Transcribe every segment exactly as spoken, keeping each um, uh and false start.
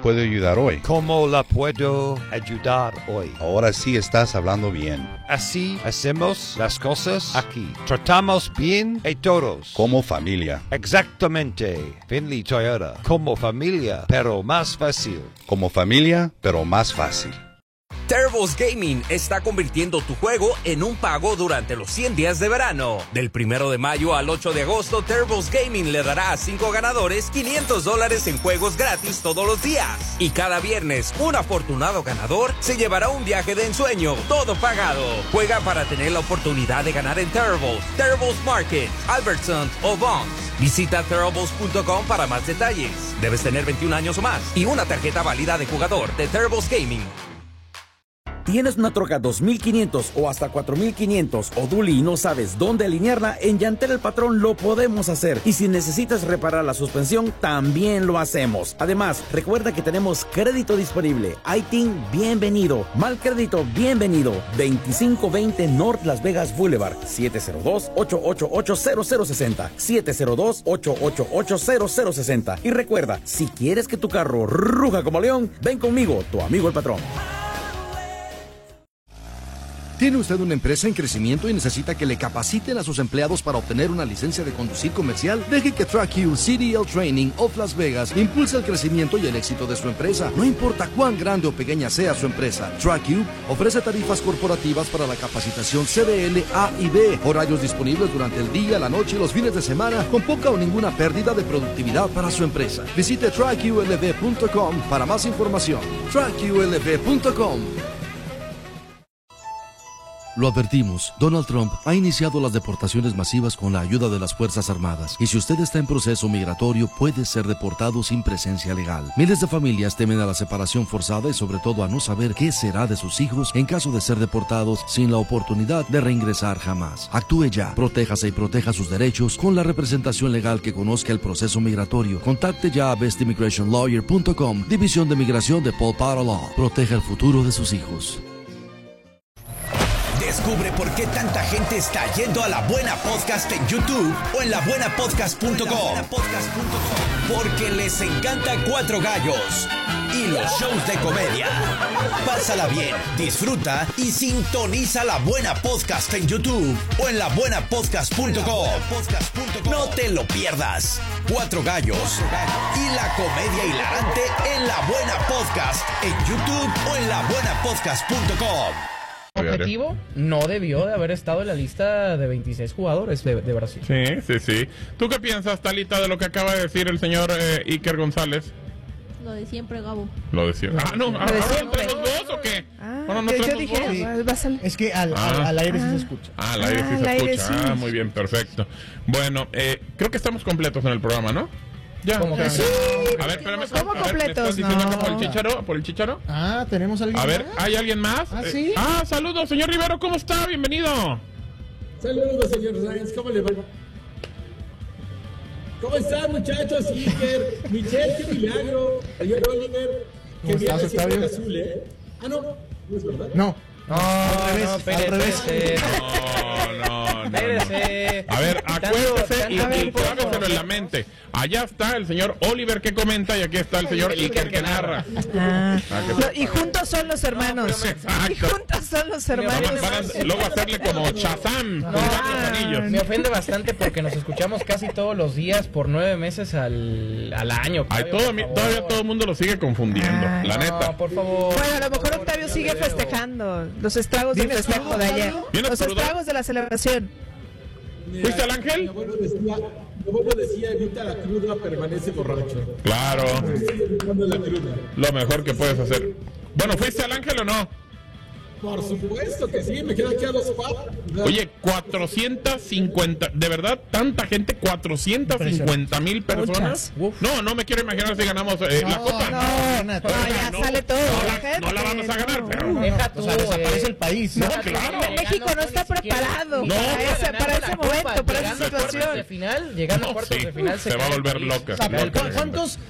puedo ayudar hoy? ¿Cómo la puedo ayudar hoy? Ahora sí estás hablando bien. Así hacemos las cosas aquí. Tratamos bien a todos. Como familia. Exactamente. Finley Toyota. Como familia, pero más fácil. Como familia, pero más fácil. Turbo's Gaming está convirtiendo tu juego en un pago durante los cien días de verano. Del primero de mayo al ocho de agosto, Turbo's Gaming le dará a cinco ganadores quinientos dólares en juegos gratis todos los días. Y cada viernes, un afortunado ganador se llevará un viaje de ensueño, todo pagado. Juega para tener la oportunidad de ganar en Turbo's, Turbo's Market, Albertsons o Bonds. Visita Turbo's punto com para más detalles. Debes tener veintiún años o más y una tarjeta válida de jugador de Turbo's Gaming. ¿Tienes una troca dos mil quinientos o hasta cuatro mil quinientos o dually y no sabes dónde alinearla? En Yantel El Patrón lo podemos hacer. Y si necesitas reparar la suspensión, también lo hacemos. Además, recuerda que tenemos crédito disponible. I T I N, bienvenido. Mal crédito, bienvenido. veinticinco veinte North Las Vegas Boulevard. siete cero dos, ocho ocho ocho, cero cero seis cero. siete cero dos, ocho ocho ocho, cero cero seis cero. Y recuerda, si quieres que tu carro ruja como león, ven conmigo, tu amigo El Patrón. ¿Tiene usted una empresa en crecimiento y necesita que le capaciten a sus empleados para obtener una licencia de conducir comercial? Deje que TrackU C D L Training of Las Vegas impulse el crecimiento y el éxito de su empresa. No importa cuán grande o pequeña sea su empresa, TrackU ofrece tarifas corporativas para la capacitación C D L A y B, horarios disponibles durante el día, la noche y los fines de semana, con poca o ninguna pérdida de productividad para su empresa. Visite track U L V punto com para más información. track U L V punto com. Lo advertimos, Donald Trump ha iniciado las deportaciones masivas con la ayuda de las Fuerzas Armadas, y si usted está en proceso migratorio puede ser deportado sin presencia legal. Miles de familias temen a la separación forzada y sobre todo a no saber qué será de sus hijos en caso de ser deportados sin la oportunidad de reingresar jamás. Actúe ya, protéjase y proteja sus derechos con la representación legal que conozca el proceso migratorio. Contacte ya a best immigration lawyer punto com, División de Migración de Paul Potter Law. Proteja el futuro de sus hijos. Descubre por qué tanta gente está yendo a La Buena Podcast en YouTube o en la buena podcast punto com. Porque les encanta Cuatro Gallos y los shows de comedia. Pásala bien, disfruta y sintoniza La Buena Podcast en YouTube o en la buena podcast punto com. No te lo pierdas. Cuatro Gallos y la comedia hilarante en La Buena Podcast en YouTube o en la buena podcast punto com. Objetivo, no debió de haber estado en la lista de veintiséis jugadores de, de Brasil. Sí, sí, sí. ¿Tú qué piensas, Talita, de lo que acaba de decir el señor eh, Iker González? Lo de siempre, Gabo. Lo de siempre. Ah, no, Lo de ¿ahora siempre. entre los dos o qué? Ah, ¿Ahora no yo, yo entre los dije, dos? va- va a salir. Es que al, Ah. al, al aire sí se escucha. Ah, al aire sí Ah, se al aire escucha. sí. Ah, muy bien, perfecto. Bueno, eh, creo que estamos completos en el programa, ¿no? Ya. ¿Cómo ya. que sí? A ver, espérame. ¿Cómo a ver, ¿me completos? estás diciendo No. que por el chicharo? ¿Por el chicharo? Ah, ¿tenemos a alguien A ver, más? ¿hay alguien más? ¿Ah, Eh, sí? ah, saludos, señor Rivero, ¿cómo está? Bienvenido. Saludos, señor Sáenz, ¿cómo le va? ¿Cómo están, muchachos? Iker, Michelle, qué milagro. Señor Oliver, ¿Cómo que viene estás, siempre Octavio? azul, ¿eh? Ah, no, no es verdad. No. No, al revés, no, al espérese, revés. espérese. No, no, no. Espérese. A ver, Tanto- acuérdese y, tanto y tiempo. trágaselo en la mente. Allá está el señor Oliver que comenta y aquí está el señor Iker que narra. Ah. Ah, que- Lo- y juntos son los hermanos. y juntos son los hermanos. Van a- van a luego hacerle como Shazam. No, con los anillos. me ofende bastante porque nos escuchamos casi todos los días por nueve meses al, al año. Ay, Octavio, todo, por mi- favor. todavía todo el mundo lo sigue confundiendo, Ay, la No, neta. por favor. Bueno, a lo mejor Octavio sigue festejando los estragos del ¿Vienes festejo crudo, de ayer. Octavio? ¿Vienes Los crudo? estragos de la celebración. ¿Fuiste al Ángel? Mi abuelo decía, mi abuelo decía, evita la cruda, permanece borracho. Claro, Estoy evitando la cruda. lo mejor que puedes hacer. Bueno, ¿fuiste al Ángel o no? Por supuesto que sí, me queda aquí a dos cuadras. Oye, cuatrocientos cincuenta, ¿de verdad tanta gente? ¿cuatrocientos cincuenta mil personas? No, no me quiero imaginar si ganamos eh, la copa. No, no, ya no, sale todo. no la- gente, no la vamos a ganar, no. pero- Deja tú, O sea, desaparece eh, el país. No, deja tú, claro. le México ganó, no está ni siquiera- preparado ni No. para siquiera ese, ganando para ese la momento, copa, para esa llegando a cuartos situación. de final, llegando a No, cuartos sí, de final se va a cae el volver país. loca. O sea, Loca, ¿cu- ¿cuántos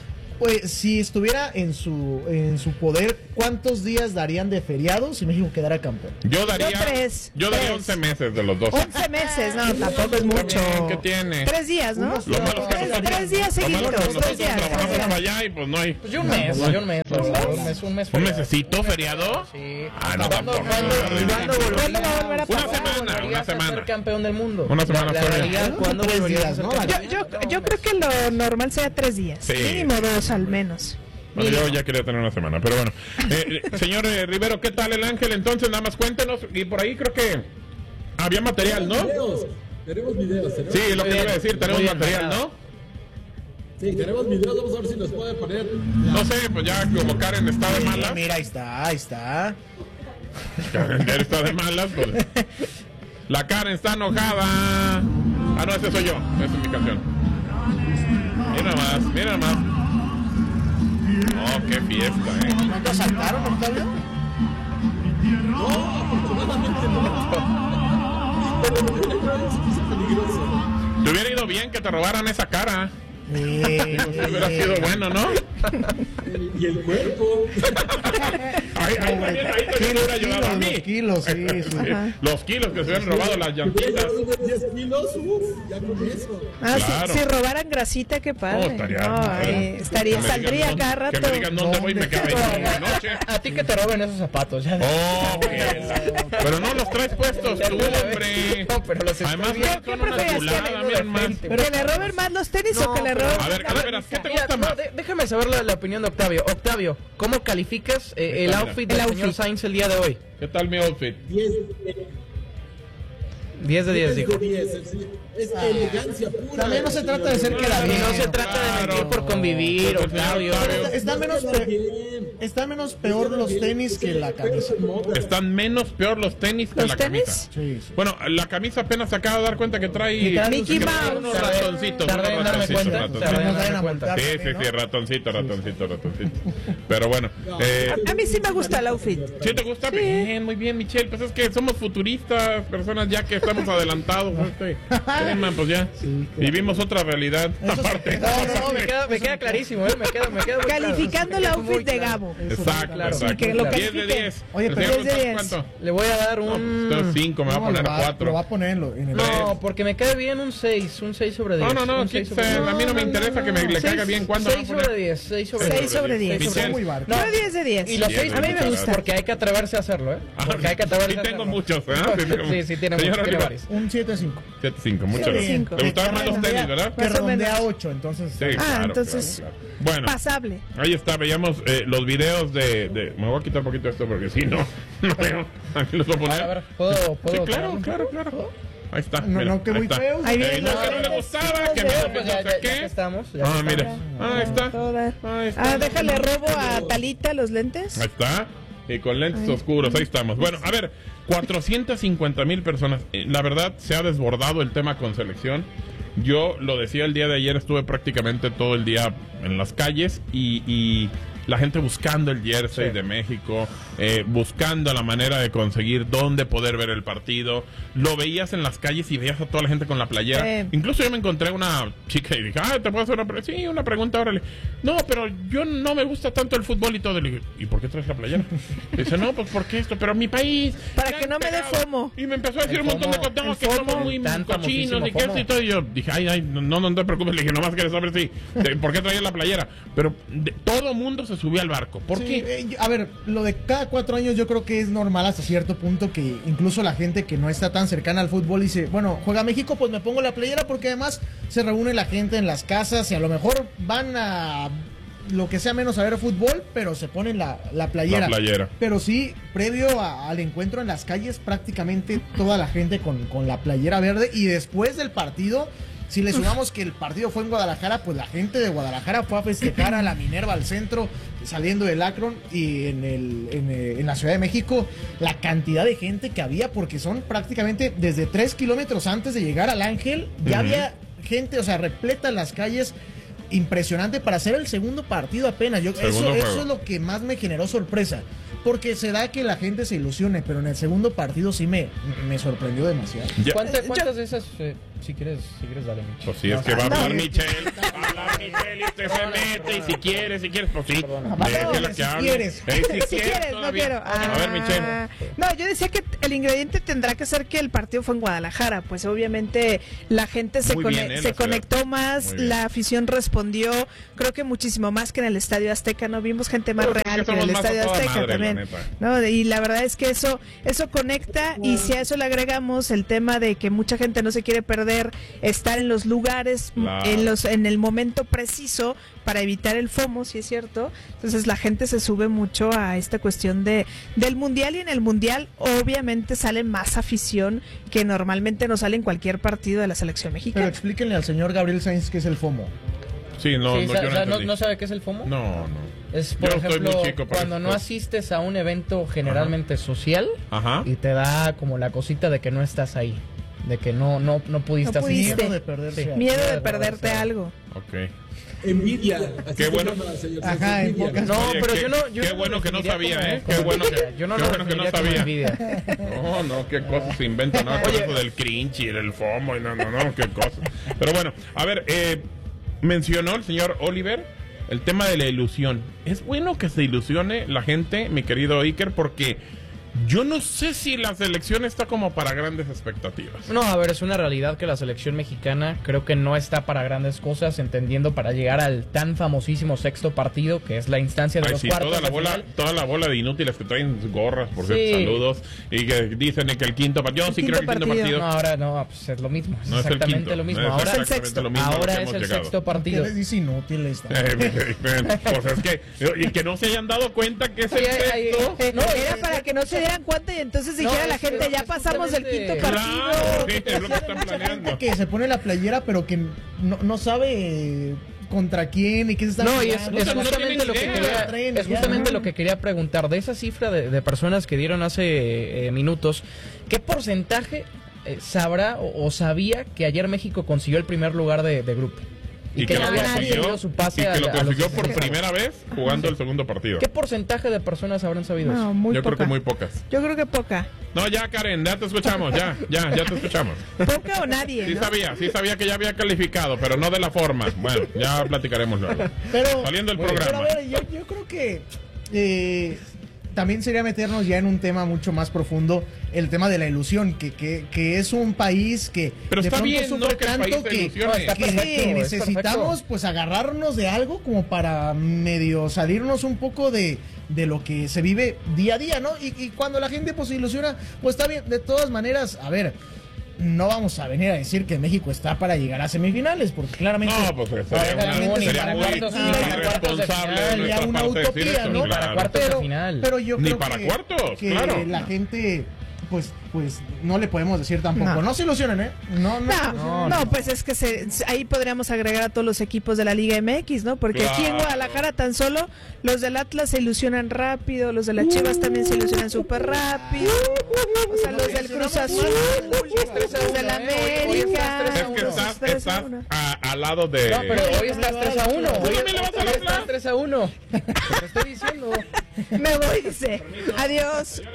pues, si estuviera en su en su poder, ¿cuántos días darían de feriado si México quedara campeón? Yo daría, Yo tres, yo daría tres. once meses de los dos. once meses, no, tampoco es mucho. ¿Qué tiene? Tres días, ¿no? Lo malo es que Tres, nosotros- tres días lo malo es que seguidos, tres nosotros días. trabajamos para allá y pues no hay. Pues yo un mes, yo un mes, la verdad, un mes, un mes. ¿Un feriado. mesecito feriado? Sí. Ah, no, ¿Cuándo, tampoco. cuándo, no, ¿cuándo no, no. volvería- ¿Cuándo va a volver a Una pasar? semana, una volverías a semana. ser campeón del mundo? Una semana La, la fuera. realidad, ¿cuándo Tres volverías días, a ser ¿no? campeón? Yo, yo, yo creo que lo normal sea tres días. Sí. Mínimo dos al menos. Bueno, yo ya quería tener una semana, pero bueno. Eh, eh, señor eh, Rivero, ¿qué tal el Ángel? Entonces, nada más cuéntenos. Y por ahí creo que había material, ¿no? Videos. Tenemos videos. Tenemos Sí, lo que Muy le iba a bien, decir, tenemos muy bien, material, nada. ¿no? Sí, tenemos videos. Vamos a ver si nos puede poner. No sé, pues ya como Karen está de malas. Mira, ahí está, ahí está. Karen ya está de malas, pues. La Karen está enojada. Ah, no, ese soy yo. Esa es mi canción. Mira más, mira más. Oh, qué fiesta, eh. ¿No te asaltaron, Octavio? No, afortunadamente no. Pero es peligroso. Te hubiera ido bien que te robaran esa cara. Eh, Hubiera sido bueno, ¿no? Y el cuerpo. Ahí, ahí, ahí, ahí te hubiera ayudado a mí. Los kilos, sí, sí. Ajá. Los kilos que se hubieran robado las llantitas. diez kilos, uff, ya con eso. Ah, Claro. si, si robaran grasita, qué padre. Oh, estaría- No, eh, estaría, Que me saldría digan cada dónde- rato. Que me digan dónde voy y me quedo ahí toda la noche. A ti que te roben esos zapatos, ya. Oh, que- pero no los traes puestos tú, hombre. No, pero los estoy Además, viendo. son una prefieres, que chulada, le- miren más. ¿Que le roben más los tenis o que le roben A ver, la Calaveras, ¿qué camisa? te Mira, gusta no, más? de- déjame saber la, la opinión de Octavio. Octavio, ¿cómo calificas eh, el Mira. outfit El del señor outfit. Sainz el día de hoy? ¿Qué tal mi outfit? diez diez de diez, dijo. de diez. Es elegancia pura. También no se trata de ser Y quedadito. no se trata de mentir Claro. por convivir, Pues el señor Octavio. Octavio. Está menos, pe- está menos peor los tenis que la camisa. Están menos peor los tenis que ¿Los la tenis? camisa. Sí, sí. Bueno, la camisa apenas se acaba de dar cuenta que trae Mickey que trae Mouse. unos ratoncitos, Tardé en unos darme ratoncitos, cuenta. ratoncitos. Tardé en Nos vayan darme a cuenta. multar. Sí, sí, sí, ratoncito, ratoncito, ratoncito. Pero bueno, eh, A mí sí me gusta el outfit. ¿sí te gusta? Bien, muy bien, Michelle. Pues es que somos futuristas, personas ya que estamos adelantados. Este, sí, man, pues ya vivimos otra realidad aparte. No, no, no, me queda, me queda clarísimo, ¿eh? Me queda, me queda muy claro. Calificando el Me queda muy outfit de claro. Gabo. Exacto, claro. exacto. Y que lo diez de califiquen. diez. Oye, El pero señor diez de González, diez. ¿cuánto? Le voy a dar No, pues un... usted es cinco, me va a No, poner lo a va- cuatro. Lo va a poner en, lo- en el... No, porque me cae bien un seis, un seis sobre diez. No, no, no, un seis quítese, sobre a mí no me interesa que me le caiga bien. ¿Cuándo va a seis poner? sobre diez, seis sobre Seis seis sobre diez. seis Michelle. muy barco. No, Yo diez de diez. y los Diez, seis a mí me muchas gusta. porque hay que atreverse a hacerlo, ¿eh? Porque hay que atreverse Sí a tengo hacerlo. muchos, ¿eh? Sí, sí, tiene Señor muchos, tiene Oliva. varios. Un siete cinco. siete cinco, muchas Siete gracias. cinco. ¿Te gustaban más los tenis, verdad? Que Más o redondea menos. ocho, entonces... Sí, Ah, claro, entonces, claro, claro. Bueno, pasable. ahí está, veíamos eh, los videos de, de... Me voy a quitar un poquito esto porque si no, no veo. Aquí los voy a poner. A ver, ¿puedo, Sí, puedo claro, ponerlo? claro, claro. Ahí está. No, mira, no, que ahí muy está. feo. Ahí Eh, vienen no, los que no le lentes, gustaba, chicos, que de- no, Pues no ya, sé ya, ya que qué. estamos. Ya Ah, que mira. estamos. Ah, ahí está. Toda. Ahí está. Ah, déjale robo a Talita los lentes. Ahí está. Y con lentes oscuros, ahí estamos. Bueno, a ver, cuatrocientas cincuenta mil personas. Eh, La verdad, se ha desbordado el tema con selección. Yo lo decía el día de ayer, estuve prácticamente todo el día en las calles y, y la gente buscando el jersey Sí. de México, eh, buscando la manera de conseguir dónde poder ver el partido. Lo veías en las calles y veías a toda la gente con la playera. Sí. Incluso yo me encontré una chica y dije, ah, ¿te puedo hacer una pregunta? Sí, una pregunta, órale. No, pero yo no me gusta tanto el fútbol y todo. Le digo, ¿y por qué traes la playera? Dice, no, pues porque esto, pero mi país... Para ya que no me dé pegado". FOMO. Y me empezó a decir El un montón de FOMO, cosas, no, el que FOMO, somos muy tanta, cochinos muchísimo y que esto y FOMO. todo. Y yo dije, ay, ay, no, no, no te preocupes. Le dije, nomás quería saber si, de- ¿por qué traías la playera? Pero de- todo mundo se subió al barco. ¿Por Sí, qué? eh, yo- a ver, lo de cada cuatro años yo creo que es normal hasta cierto punto que incluso la gente que no está tan cercana al fútbol dice, bueno, juega México, pues me pongo la playera porque además se reúne la gente en las casas y a lo mejor van a lo que sea menos a ver fútbol, pero se ponen la, la playera. La playera. Pero sí, previo a- al encuentro en las calles, prácticamente toda la gente con, con la playera verde y después del partido... Si le sumamos que el partido fue en Guadalajara, pues la gente de Guadalajara fue a festejar a la Minerva al centro, saliendo del Akron y en, el, en, eh, en la Ciudad de México, la cantidad de gente que había, porque son prácticamente desde tres kilómetros antes de llegar al Ángel, ya Ujú. había gente, o sea, repleta las calles. impresionante para hacer el segundo partido apenas. Yo, eso, eso es lo que más me generó sorpresa. Porque se da que la gente se ilusione, pero en el segundo partido sí me, me sorprendió demasiado. ¿Cuántas, cuántas de esas, eh, si quieres, si quieres darle, Michelle? Pues sí, es que va a hablar Michelle, va a hablar Michelle y usted se mete, y si quieres, si quieres, pues sí, déjela que hable. quieres. Eh, si, si quieres, no quiero. Ah, a ver, Michelle. No, yo decía que el ingrediente tendrá que ser que el partido fue en Guadalajara, pues obviamente la gente se, Muy cone- bien, eh, se la conectó más, la afición respondió, creo que muchísimo más que en el Estadio Azteca, ¿no? Vimos gente más Pero real que que en el somos más a Estadio toda Azteca madre, la también, neta. ¿no? Y la verdad es que eso eso conecta, y si a eso le agregamos el tema de que mucha gente no se quiere perder estar en los lugares, Claro. en los en el momento preciso para evitar el FOMO, si es cierto, entonces la gente se sube mucho a esta cuestión de del mundial, y en el mundial obviamente sale más afición que normalmente no sale en cualquier partido de la selección Pero mexicana. explíquenle al señor Gabriel Sainz qué es el FOMO. Sí, no, Sí, no, sa- yo no, sa- ¿no, entendí. ¿no sabe qué es el FOMO? No, no. Es, por Yo estoy ejemplo, muy chico para cuando esas no cosas. asistes a un evento generalmente social Ajá. y te da como la cosita de que no estás ahí, de que no no no pudiste No pudiste. asistir. Miedo de perderse Sí. algo. Miedo de perderte algo. Ok. Envidia. Así Qué se bueno. llama, señor Ajá, Sánchez, en envidia. pocas- No, Oye, pero qué- yo no yo qué no bueno lo que no definiría sabía, como- ¿eh? como Qué bueno que- envidia. Yo no qué lo bueno que no definiría como sabía. envidia. No, no, qué cosas se inventan, ¿no? Con Oye. eso del cringe y del FOMO y no, no, no, qué cosas. Pero bueno, a ver, eh, mencionó el señor Oliver el tema de la ilusión. Es bueno que se ilusione la gente, mi querido Iker, porque yo no sé si la selección está como para grandes expectativas. No, a ver, es una realidad que la selección mexicana creo que no está para grandes cosas, entendiendo para llegar al tan famosísimo sexto partido, que es la instancia de Ay, los sí, cuartos toda la de bola, final. toda la bola de inútiles que traen gorras, por Sí. cierto, saludos, y que dicen que el quinto partido, yo El sí quinto creo que el quinto partido. partido. No, ahora no, pues es lo mismo, es No es el exactamente quinto, lo mismo. no es Ahora es el exactamente sexto, lo mismo a lo que ahora es hemos el llegado. sexto ¿Por qué partido. les dice inútiles? Eh, pues es que, y que no se hayan dado cuenta que es el Ay, ay, sexto. ay, No, era para que no se dieran cuenta y entonces dijera No, la es- gente, es ya pasamos el justamente- quinto partido. Claro, sí, es lo que están planeando. Que se pone la playera, pero que no, no sabe contra quién y qué se está No, y es, jugando. es no justamente tienen lo que idea. quería, Traen es ya, justamente ¿no? lo que quería preguntar. De esa cifra de, de personas que dieron hace eh, minutos, ¿qué porcentaje eh, sabrá o, o sabía que ayer México consiguió el primer lugar de, de grupo? Y que no lo había consiguió, conseguido su pase y que a- lo a los consiguió por siguientes. primera vez jugando el segundo partido. ¿Qué porcentaje de personas habrán sabido eso? No, muy Yo creo poca. que muy pocas. Yo creo que poca. No, ya Karen, ya te escuchamos, ya, ya, ya te escuchamos. Poca o nadie, Sí ¿no? sabía, sí sabía que ya había calificado, pero no de la forma. Bueno, ya platicaremos luego. Pero, Saliendo el pero a programa. ver, yo, yo creo que eh, también sería meternos ya en un tema mucho más profundo, el tema de la ilusión, que, que, que es un país que Pero de está pronto bien, sufre ¿no? Que el tanto país se que, ilusione. No, está que- perfecto, que es necesitamos perfecto. pues agarrarnos de algo como para medio salirnos un poco de, de lo que se vive día a día, ¿no? Y, y cuando la gente pues se ilusiona, pues está bien, de todas maneras, a ver, no vamos a venir a decir que México está para llegar a semifinales, porque claramente... No, pues sería, claramente una, se sería para muy cuartos, ni para cuartos de irresponsable final, de sería nuestra una parte decir utopía, eso, ¿no? claro. Para cuartos de pero, final. pero yo Ni creo para que, cuartos, que claro. la gente pues pues no le podemos decir tampoco, No. no, se ilusionen, ¿eh? No, no, se No, ilusionen. no, pues es que se, ahí podríamos agregar a todos los equipos de la Liga M X, ¿no? Porque aquí en Claro. Guadalajara tan solo los del Atlas se ilusionan rápido, los de las Chivas también se ilusionan súper rápido, o sea, los del Cruz Azul, los del América, Es que los estás, tres a estás uno. a- al lado de... No, pero hoy estás tres a uno. ¿Tú Hoy, también le vas al hoy Atlas? estás tres a uno. Te estoy diciendo. Me voy, dice, adiós.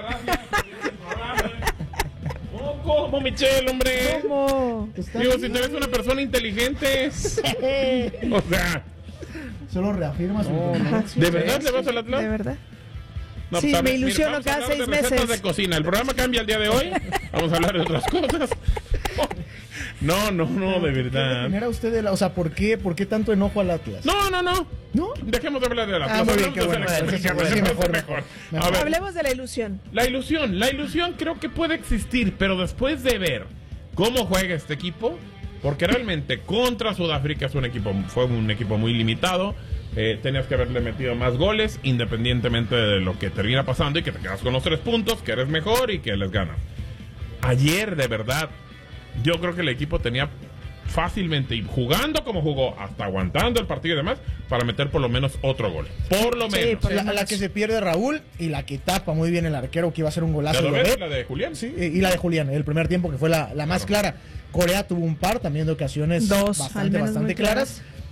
Oh, ¿cómo, Michelle, hombre? ¿Cómo? Digo, si te ves una persona inteligente. O sea, Solo reafirma su ¿de verdad le vas al Atlas? ¿De verdad? No, Sí, pues, a me ver, ilusiono mira, vamos a cada hablar seis de recetas meses. de cocina. El programa cambia el día de hoy. Vamos a hablar de otras cosas. No, no, no, de verdad. ¿Quién era usted de la, o sea, ¿por qué, por qué tanto enojo al Atlas? No, no, no. ¿No? Dejemos de hablar de la Ah, muy bien, qué Hablamos bueno. de selección, Sí, qué bueno, sí, eso mejor, es mejor. A ver, Hablemos de la ilusión. la ilusión, la ilusión creo que puede existir, pero después de ver cómo juega este equipo, porque realmente contra Sudáfrica es un equipo, fue un equipo muy limitado, eh, tenías que haberle metido más goles, independientemente de lo que termina pasando y que te quedas con los tres puntos, que eres mejor y que les ganas. Ayer, de verdad, yo creo que el equipo tenía fácilmente, y jugando como jugó, hasta aguantando el partido y demás, para meter por lo menos otro gol. Por lo Sí, menos. pues la, la que se pierde Raúl y la que tapa muy bien el arquero, que iba a ser un golazo. ¿La lo de, ve. la de Julián? Sí, y la de Julián, el primer tiempo que fue la, la más clara. Corea tuvo un par también de ocasiones Dos, al bastante, menos bastante muy claras.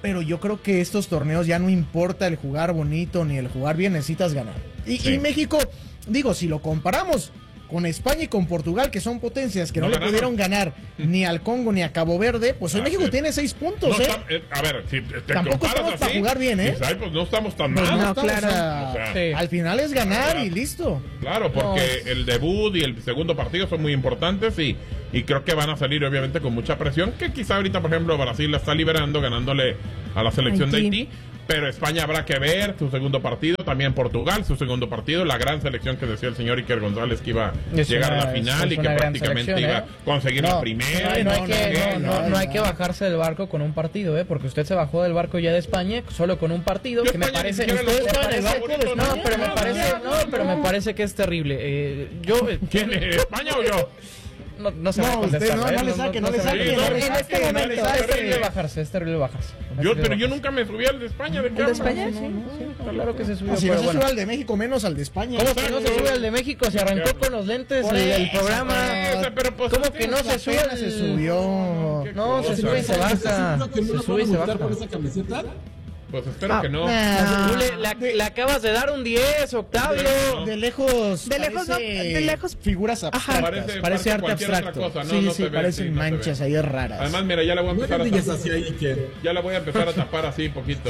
pero yo creo que estos torneos ya no importa el jugar bonito ni el jugar bien, necesitas ganar. Y, sí. y México, digo, si lo comparamos con España y con Portugal, que son potencias que no, no le pudieron ganar ni al Congo ni a Cabo Verde, pues hoy ah, México sí. tiene seis puntos, no, ¿eh? Está, eh, a ver, si te tampoco estamos así, para jugar bien, ¿eh? Pues, pues no estamos tan pues mal. No, claro. O sea, o sea, sí. Al final es ganar y listo. Claro, porque no. el debut y el segundo partido son muy importantes y, y creo que van a salir obviamente con mucha presión, que quizá ahorita, por ejemplo, Brasil la está liberando, ganándole a la selección Haití. de Haití. Pero España habrá que ver su segundo partido, también Portugal su segundo partido, la gran selección que decía el señor Iker González que iba a llegar una, a la final y que prácticamente iba a conseguir no, la primera. No, no, hay que, no, no, no hay que bajarse del barco con un partido, ¿eh? Porque usted se bajó del barco ya de España solo con un partido Yo que me parece... Usted me parece no, no, pero me parece, no, pero me parece que es terrible. Eh, yo, ¿Quién, España o yo? No, no se no, va a contestar. No, no, no le saque, no, no, no le saque. No, no, en no, este no, momento no, es terrible bajarse, es terrible bajarse. Yo, pero yo nunca me subí al de España. ¿De qué ¿El de España? Sí, sí, claro que se subió. Si no se sube al de México, menos al de España. ¿Cómo que no se sube al de México? Se arrancó con los lentes el programa. ¿Cómo que no se sube? Se subió. No, se sube y se baja. Se sube y se baja. ¿Con esa camiseta? Pues espero ah, que no. Nah. Tú le, la, le acabas de dar un diez, Octavio. De, de lejos. De lejos, no, de lejos. Figuras abstractas. Parece, parece arte abstracto. Cosa, ¿no? Sí, no sí, ve, parecen sí, manchas ahí raras. Además, mira, ya la voy a empezar no a tapar. Así ahí, que... Ya la voy a empezar a tapar así, poquito.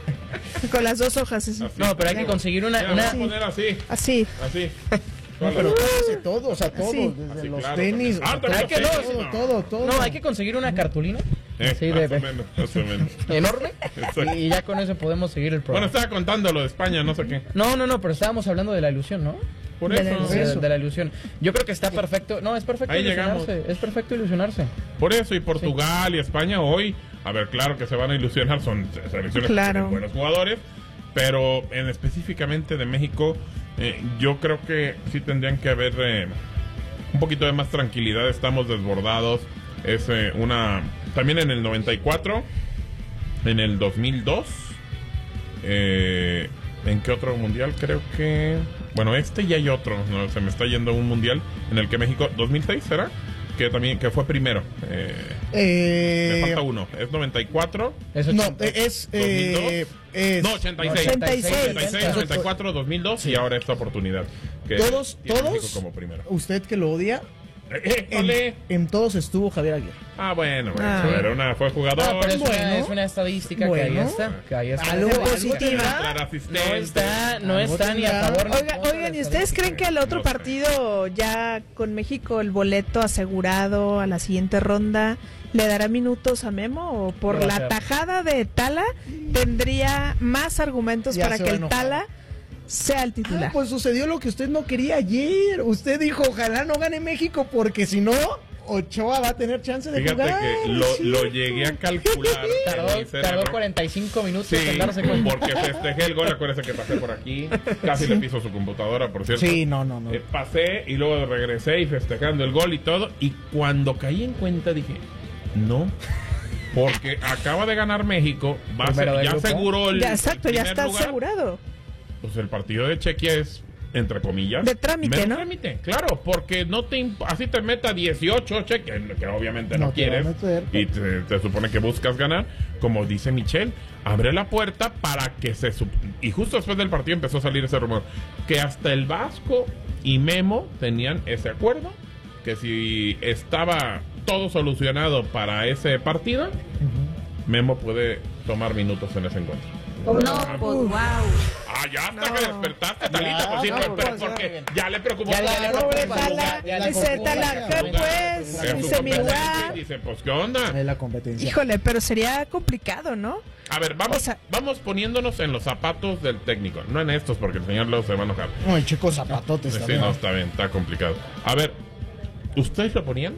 Con las dos hojas. Así. Así. No, pero hay que conseguir una. Ya, una... Voy a poner así. Así. Así. No, pero hace todo, o sea, todo, sí. desde Así, los claro, tenis, ah, o sea, hay que no, todo, no. todo, todo. No, hay que conseguir una cartulina. Eh, sí, más de, o menos, más o menos. Enorme. Y ya con eso podemos seguir el programa. Bueno, estaba contando lo de España, no sé qué. No, no, no, pero estábamos hablando de la ilusión, ¿no? Por de eso. La, de, de la ilusión. Yo creo que está perfecto. No, es perfecto Ahí ilusionarse. llegamos. Es perfecto ilusionarse. Por eso, y Portugal sí. y España hoy, a ver, claro que se van a ilusionar, son selecciones claro. con buenos jugadores, pero en específicamente de México, eh, yo creo que sí tendrían que haber eh, un poquito de más tranquilidad, estamos desbordados, es eh, una... También en el noventa y cuatro, en el dos mil dos, eh, ¿en qué otro mundial? Creo que... Bueno, este y hay otro, no, se me está yendo un mundial en el que México... ¿dos mil seis será? Que también que fue primero. Eh, eh, me falta uno. ¿Es noventa y cuatro? Es no, es... Eh, es no, ochenta y seis. ochenta y seis. ochenta y seis, noventa y cuatro, dos mil dos sí. Y ahora esta oportunidad. Que todos, todos, México como primero. Usted que lo odia... Eh, eh, en, en todos estuvo Javier Aguirre. Ah, bueno, bueno. Ah. Pero una, fue jugador. Ah, pero es, bueno, una, es una estadística bueno, que ahí está. Que ahí está. Algo positiva. No está, no está ni a favor. Oiga, oigan, ¿y ustedes creen que al otro no sé. partido, ya con México el boleto asegurado a la siguiente ronda, le dará minutos a Memo? ¿O por la tajada de Tala tendría más argumentos ya para que el Tala sea el titular? Ah, pues sucedió lo que usted no quería ayer. Usted dijo, ojalá no gane México, porque si no, Ochoa va a tener chance de Fíjate jugar. que lo, lo llegué a calcular. Tardó, tardó cuarenta y cinco minutos sí, en darse cuenta. porque festejé el gol. Acuérdese que pasé por aquí. Casi sí. le piso su computadora, por cierto. Sí, no, no, no. Eh, pasé y luego regresé y festejando el gol y todo. Y cuando caí en cuenta dije, no. Porque acaba de ganar México. Va a ser, ya grupo. aseguró el. Ya, exacto, el ya está lugar. asegurado. Pues el partido de Chequia es, entre comillas, de trámite, ¿no? trámite, claro, porque no te imp- así te meta dieciocho Chequia, que obviamente no, No te quieres va a meter. y te, te supone que buscas ganar, como dice Michelle, abre la puerta para que se sup- y justo después del partido empezó a salir ese rumor que hasta el Vasco y Memo tenían ese acuerdo, que si estaba todo solucionado para ese partido, uh-huh. Memo puede tomar minutos en ese encuentro. No, pues wow. Ah, ya hasta no. que despertaste, Talita, pues sí, no, pero, pero pues, porque ya le preocupó. Ya, ya le Pobre preocupa. Tala, Ya le dice preocupa. Tala, ¿qué pues? Es su Dice mi competencia lugar. y dice, pues, ¿qué onda? Es la competencia. Híjole, pero sería complicado, ¿no? A ver, vamos, O sea- vamos poniéndonos en los zapatos del técnico, no en estos, porque el señor luego se va a enojar. No, el chico zapatotes Sí, también. no, está bien, está complicado. A ver, ¿ustedes lo ponían?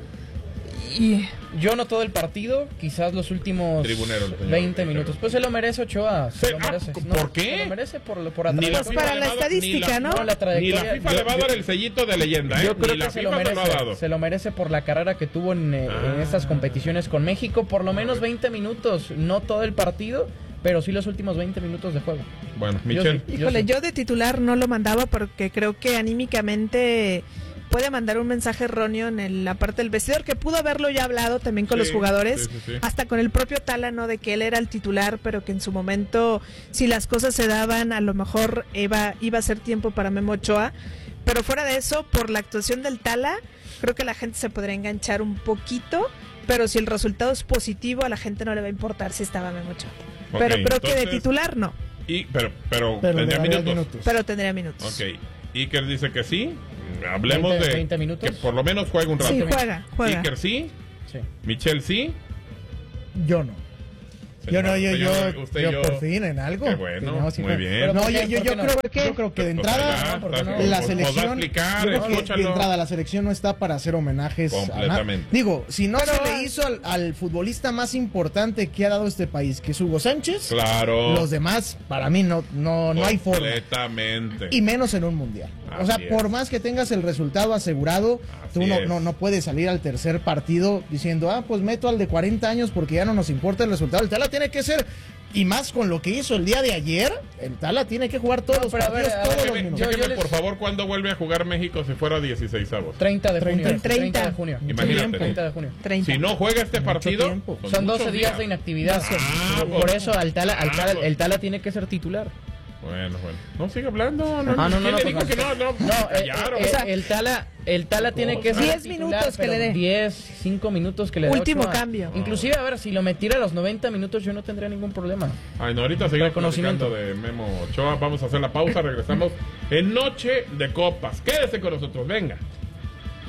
Y yo no todo el partido, quizás los últimos Tribunero, el señor. veinte minutos. Pues se lo merece Ochoa, se Sí, lo ah, merece. ¿por No, qué? Se lo merece por, lo- por la Ni la Pues trayectoria. FIFA para le la va a dar- estadística, ni la- ¿no? No, la Ni la trayectoria. FIFA yo- le va a yo- dar el sellito de leyenda, ¿eh? Yo creo Ni la que se lo, FIFA se lo ha merece, dado. se lo merece por la carrera que tuvo en, eh, Ah. en estas competiciones con México. Por lo menos veinte minutos, no todo el partido, pero sí los últimos veinte minutos de juego. Bueno, Yo Michelle. sí. Híjole, sí. yo de titular no lo mandaba porque creo que anímicamente puede mandar un mensaje erróneo en el- la parte del vestidor, que pudo haberlo ya hablado también con Sí, los jugadores, sí, sí, sí. hasta con el propio Tala, ¿no? De que él era el titular, pero que en su momento, si las cosas se daban, a lo mejor iba, iba a ser tiempo para Memo Ochoa. Pero fuera de eso, por la actuación del Tala, creo que la gente se podría enganchar un poquito, pero si el resultado es positivo, a la gente no le va a importar si estaba Memo Ochoa. Ok, Pero creo que de entonces- titular no, Y, pero, pero, Pero tendría le daría minutos. minutos. pero tendría minutos. Ok. Iker dice que sí. Hablemos veinte, de veinte minutos. que por lo menos juegue un rato. Sí, juega, juega. Iker sí. Sí. Michelle sí. Yo no. Yo no, yo, Usted yo, ya no- usted yo yo- por fin en algo. Qué bueno, Teníamos muy hijos. bien. Pero No, ¿por yo, qué? yo, ¿Por yo qué no? creo, ¿Por qué? yo creo que de Pues entrada ya, ¿por qué no? está- la pues, pues, selección, va a explicar, yo creo que escúchalo. de entrada la selección no está para hacer homenajes. a nada. Completamente. Digo, si no Pero- se le hizo al, al futbolista más importante que ha dado este país, que es Hugo Sánchez, Claro. los demás, para mí no, no, no hay forma. Completamente. Y menos en un mundial. O sea, Así por es. más que tengas el resultado asegurado, Así tú no, es. no, no puedes salir al tercer partido diciendo, ah, pues meto al de cuarenta años porque ya no nos importa el resultado. El Tala tiene que ser, y más con lo que hizo el día de ayer, el Tala tiene que jugar todos No, los pero a ver, partidos, a ver, todos los Déjeme, minutos. yo- déjeme, les- por favor, ¿cuándo vuelve a jugar México si fuera dieciséis avos? treinta de junio. treinta. treinta de junio. Imagínate. treinta de junio. treinta. Si no juega este partido, tiempo. son Son muchos doce días de inactividad. Ah, por pues. eso al Tala, al Ah, Tala- pues. el Tala tiene que ser titular. Bueno, bueno. No sigue hablando. No, Ah, no, no, ¿Quién no, le pues dijo que no? No, No, eh, callaron. eh, el Tala, el Tala tiene que ser diez titular, minutos que pero le dé. diez, cinco minutos que le dé Último Ochoa. cambio. Inclusive, a ver, si lo metiera a los noventa minutos yo no tendría ningún problema. Ay, no, ahorita seguimos Reconocimiento. platicando de Memo Ochoa. Vamos a hacer la pausa. Regresamos en Noche de Copas. Quédese con nosotros. Venga.